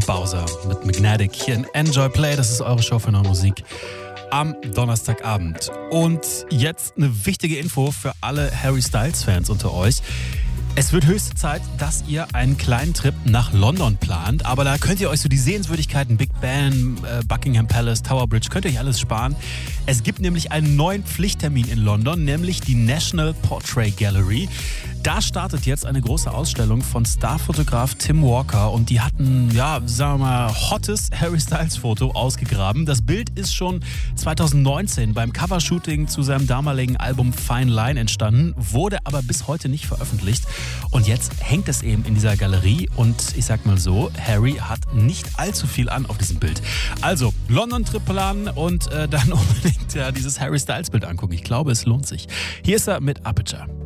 Bowser mit Magnetic hier in Enjoy Play. Das ist eure Show für neue Musik am Donnerstagabend. Und jetzt eine wichtige Info für alle Harry Styles-Fans unter euch. Es wird höchste Zeit, dass ihr einen kleinen Trip nach London plant, aber da könnt ihr euch so die Sehenswürdigkeiten Big Ben, Buckingham Palace, Tower Bridge, könnt ihr euch alles sparen. Es gibt nämlich einen neuen Pflichttermin in London, nämlich die National Portrait Gallery. Da startet jetzt eine große Ausstellung von Starfotograf Tim Walker und die hatten, ja, sagen wir mal, hottes Harry Styles Foto ausgegraben. Das Bild ist schon 2019 beim Covershooting zu seinem damaligen Album Fine Line entstanden, wurde aber bis heute nicht veröffentlicht. Und jetzt hängt es eben in dieser Galerie und ich sag mal so, Harry hat nicht allzu viel an auf diesem Bild. Also, London-Trip planen und dann unbedingt dieses Harry Styles Bild angucken. Ich glaube, es lohnt sich. Hier ist er mit Aperture.